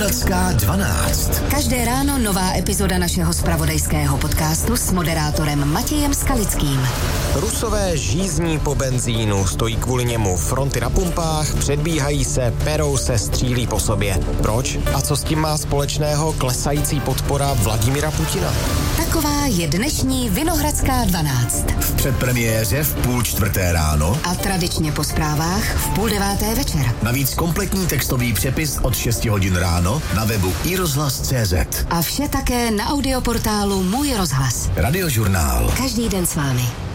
Vinohradská 12. Každé ráno nová epizoda našeho zpravodajského podcastu s moderátorem Matějem Skalickým. Rusové žízní po benzínu, stojí kvůli němu fronty na pumpách, předbíhají se, perou se, střílí po sobě. Proč? A co s tím má společného klesající podpora Vladimira Putina? Taková je dnešní Vinohradská 12. V předpremiéře v 3:30 ráno A tradičně po zprávách v 8:30 večer. navíc kompletní textový přepis od 6 hodin ráno na webu iRozhlas.cz. A vše také na audioportálu Můj rozhlas. Radiožurnál. Každý den s vámi.